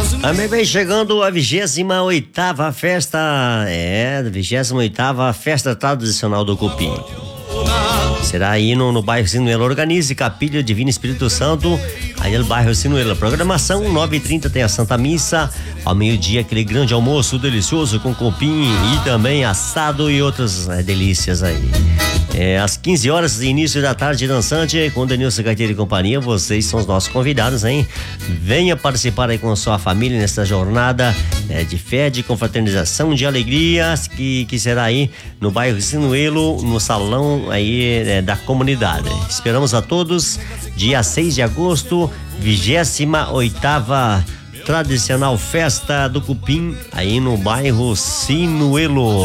Também vem chegando a 28ª festa, 28ª festa tradicional do Cupim. Será aí no bairro Sinuelo. Organize Capilha Divino Espírito Santo, aí no bairro Sinuelo. Programação 9h30 tem a Santa Missa, ao meio-dia aquele grande almoço delicioso com cupim e também assado e outras delícias aí. Às 15 horas, início da tarde dançante com Denilson Carteira e companhia. Vocês são os nossos convidados, hein? Venha participar aí com a sua família nesta jornada de fé, de confraternização, de alegrias que será aí no bairro Sinuelo, no salão aí da comunidade. Esperamos a todos, dia 6 de agosto, 28ª tradicional festa do Cupim aí no bairro Sinuelo.